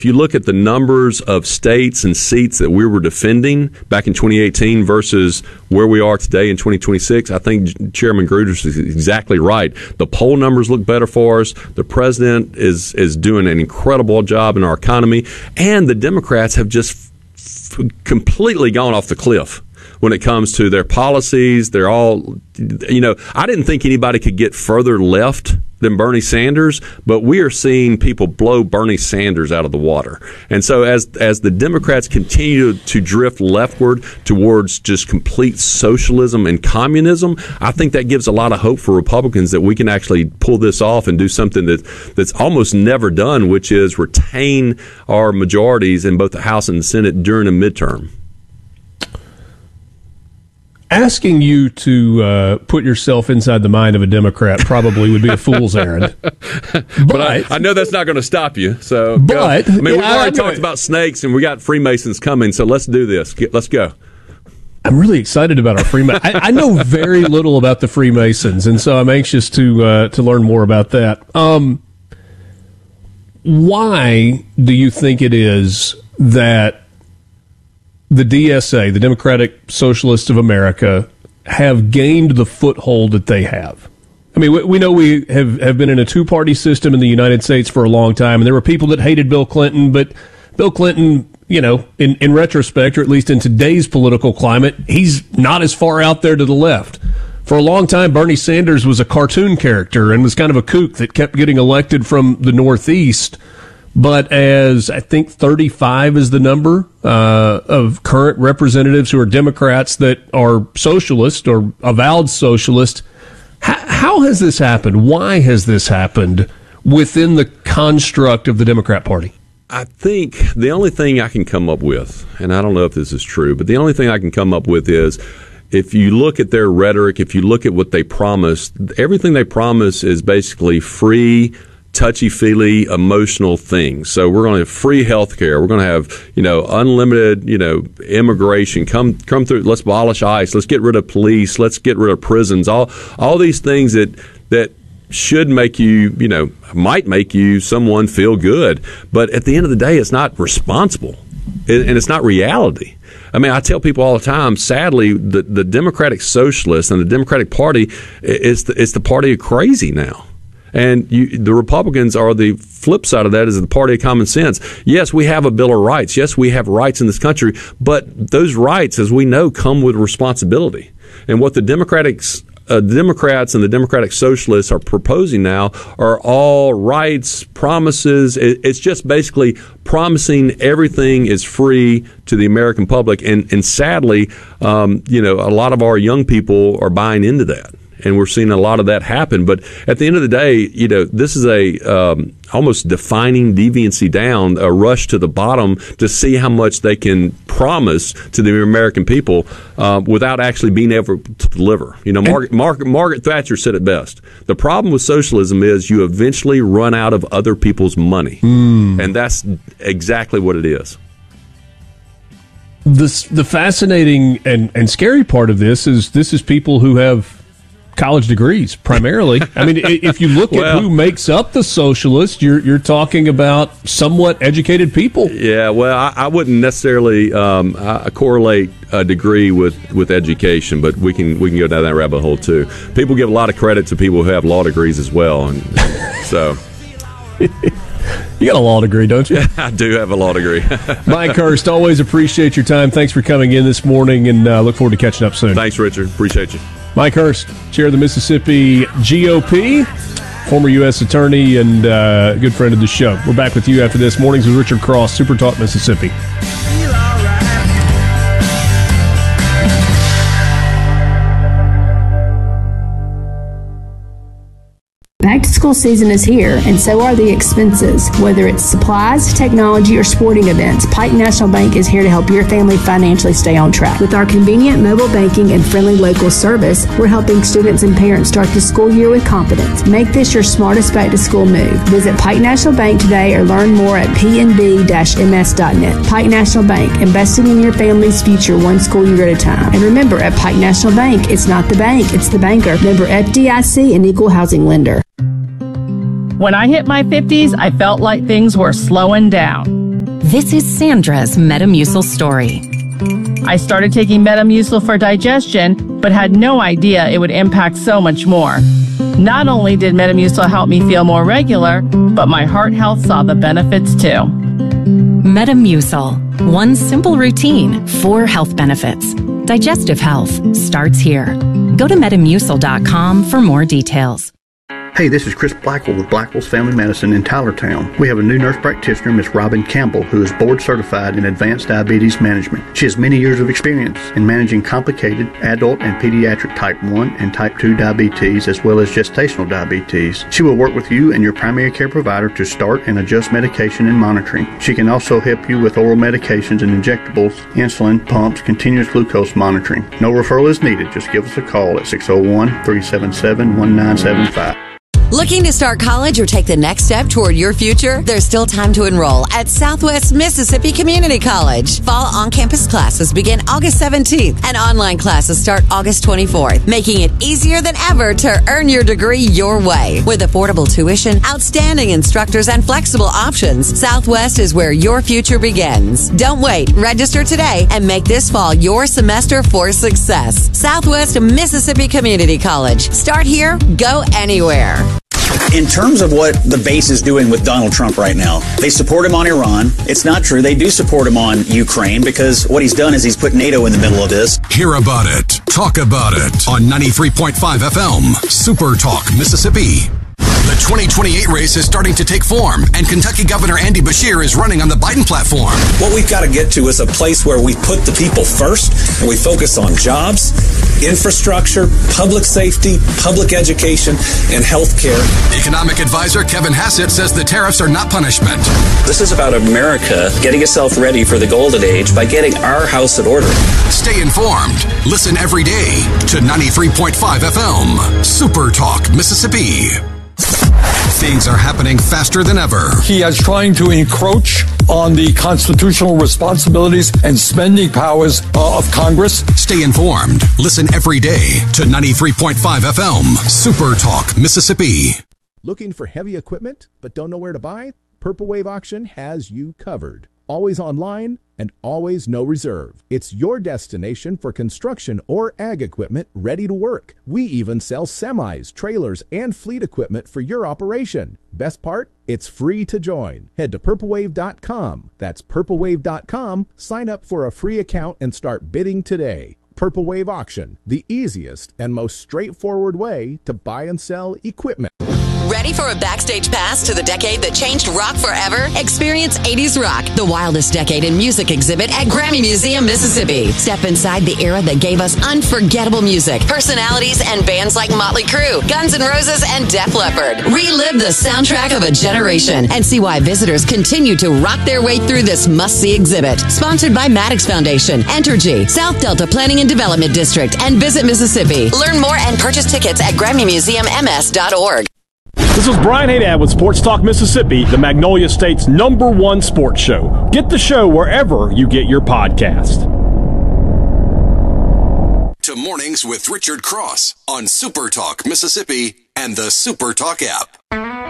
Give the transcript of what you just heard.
If you look at the numbers of states and seats that we were defending back in 2018 versus where we are today in 2026, I think Chairman Gruters is exactly right. The poll numbers look better for us. The president is doing an incredible job in our economy, and the Democrats have just completely gone off the cliff when it comes to their policies. They're all, I didn't think anybody could get further left than Bernie Sanders, but we are seeing people blow Bernie Sanders out of the water. And so as the Democrats continue to drift leftward towards just complete socialism and communism, I think that gives a lot of hope for Republicans that we can actually pull this off and do something that's almost never done, which is retain our majorities in both the House and the Senate during a midterm. Asking you to put yourself inside the mind of a Democrat probably would be a fool's errand. But I know that's not going to stop you. So, but go. We've already talked about snakes, and we got Freemasons coming. So let's do this. Let's go. I'm really excited about our Freemasons. I know very little about the Freemasons, and so I'm anxious to learn more about that. Why do you think it is that the DSA, the Democratic Socialists of America, have gained the foothold that they have? I mean, we know we have been in a two-party system in the United States for a long time, and there were people that hated Bill Clinton, but Bill Clinton, in retrospect, or at least in today's political climate, he's not as far out there to the left. For a long time, Bernie Sanders was a cartoon character and was kind of a kook that kept getting elected from the Northeast. But as I think 35 is the number of current representatives who are Democrats that are socialist or avowed socialist, how has this happened? Why has this happened within the construct of the Democrat Party? I think the only thing I can come up with, and I don't know if this is true, but the only thing I can come up with is if you look at their rhetoric, if you look at what they promised, everything they promise is basically free, touchy-feely, emotional things. So we're going to have free health care. We're going to have, unlimited, immigration. Come through. Let's abolish ICE. Let's get rid of police. Let's get rid of prisons. All these things that should make you, might make you someone feel good. But at the end of the day, it's not responsible, and it's not reality. I mean, I tell people all the time, sadly, the Democratic Socialists and the Democratic Party is the party of crazy now. And the Republicans are the flip side of that, is the party of common sense. Yes, we have a Bill of Rights. Yes, we have rights in this country. But those rights, as we know, come with responsibility. And what the Democrats and the Democratic Socialists are proposing now are all rights, promises. It's just basically promising everything is free to the American public. And sadly, a lot of our young people are buying into that. And we're seeing a lot of that happen. But at the end of the day, this is a almost defining deviancy down, a rush to the bottom to see how much they can promise to the American people without actually being able to deliver. Margaret Thatcher said it best. The problem with socialism is you eventually run out of other people's money. And that's exactly what it is. The fascinating and scary part of this is people who have college degrees primarily. I mean, if you look at who makes up the socialists, you're talking about somewhat educated people. Yeah, well, I wouldn't necessarily correlate a degree with education, but we can go down that rabbit hole too. People give a lot of credit to people who have law degrees as well, and so. You got a law degree, don't you? I do have a law degree. Mike Hurst, always appreciate your time. Thanks for coming in this morning, and look forward to catching up soon. Thanks, Richard. Appreciate you. Mike Hurst, chair of the Mississippi GOP, former U.S. attorney and good friend of the show. We're back with you after this. Mornings with Richard Cross, Super Talk Mississippi. Back to school season is here, and so are the expenses. Whether it's supplies, technology, or sporting events, Pike National Bank is here to help your family financially stay on track. With our convenient mobile banking and friendly local service, we're helping students and parents start the school year with confidence. Make this your smartest back-to-school move. Visit Pike National Bank today or learn more at pnb-ms.net. Pike National Bank, investing in your family's future one school year at a time. And remember, at Pike National Bank, it's not the bank, it's the banker. Member FDIC and equal housing lender. When I hit my 50s, I felt like things were slowing down. This is Sandra's Metamucil story. I started taking Metamucil for digestion, but had no idea it would impact so much more. Not only did Metamucil help me feel more regular, but my heart health saw the benefits too. Metamucil. One simple routine, 4 health benefits. Digestive health starts here. Go to Metamucil.com for more details. Hey, this is Chris Blackwell with Blackwell's Family Medicine in Tylertown. We have a new nurse practitioner, Miss Robin Campbell, who is board certified in advanced diabetes management. She has many years of experience in managing complicated adult and pediatric type 1 and type 2 diabetes, as well as gestational diabetes. She will work with you and your primary care provider to start and adjust medication and monitoring. She can also help you with oral medications and injectables, insulin, pumps, continuous glucose monitoring. No referral is needed. Just give us a call at 601-377-1975. Looking to start college or take the next step toward your future? There's still time to enroll at Southwest Mississippi Community College. Fall on-campus classes begin August 17th and online classes start August 24th, making it easier than ever to earn your degree your way. With affordable tuition, outstanding instructors, and flexible options, Southwest is where your future begins. Don't wait. Register today and make this fall your semester for success. Southwest Mississippi Community College. Start here, go anywhere. In terms of what the base is doing with Donald Trump right now, they support him on Iran. It's not true. They do support him on Ukraine because what he's done is he's put NATO in the middle of this. Hear about it. Talk about it on 93.5 FM, Super Talk, Mississippi. The 2028 race is starting to take form, and Kentucky Governor Andy Beshear is running on the Biden platform. What we've got to get to is a place where we put the people first, and we focus on jobs, infrastructure, public safety, public education, and health care. Economic advisor Kevin Hassett says the tariffs are not punishment. This is about America getting itself ready for the golden age by getting our house in order. Stay informed. Listen every day to 93.5 FM, Super Talk, Mississippi. Things are happening faster than ever. He is trying to encroach on the constitutional responsibilities and spending powers of Congress. Stay informed. Listen every day to 93.5 FM, Super Talk, Mississippi. Looking for heavy equipment but don't know where to buy? Purple Wave Auction has you covered. Always online and always no reserve. It's your destination for construction or ag equipment ready to work. We even sell semis, trailers, and fleet equipment for your operation. Best part? It's free to join. Head to purplewave.com. That's purplewave.com. Sign up for a free account and start bidding today. Purple Wave Auction, the easiest and most straightforward way to buy and sell equipment. Ready for a backstage pass to the decade that changed rock forever? Experience 80s Rock, the wildest decade in music exhibit at Grammy Museum, Mississippi. Step inside the era that gave us unforgettable music, personalities, and bands like Motley Crue, Guns N' Roses, and Def Leppard. Relive the soundtrack of a generation and see why visitors continue to rock their way through this must-see exhibit. Sponsored by Maddox Foundation, Entergy, South Delta Planning and Development District, and Visit Mississippi. Learn more and purchase tickets at GrammyMuseumMS.org. This is Brian Haydad with Sports Talk Mississippi, the Magnolia State's #1 sports show. Get the show wherever you get your podcast. To Mornings with Richard Cross on Super Talk Mississippi and the Super Talk app.